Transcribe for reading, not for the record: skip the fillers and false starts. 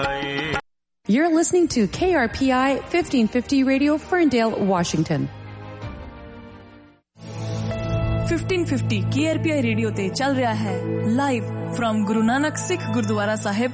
You're listening to KRPI 1550 Radio, Ferndale, Washington. 1550 KRPI radio ते चल रहा है लाइव फ्रॉम गुरु नानक सिख गुरुद्वारा साहिब